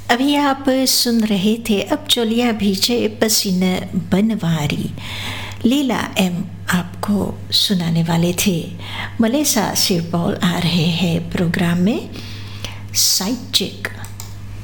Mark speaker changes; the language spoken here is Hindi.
Speaker 1: अभी आप सुन रहे थे अब चोलिया भीजे पसीने बनवारी। लीला एम आपको सुनाने वाले थे। मलेसा सिरपॉल आ रहे हैं प्रोग्राम में साइड चिक।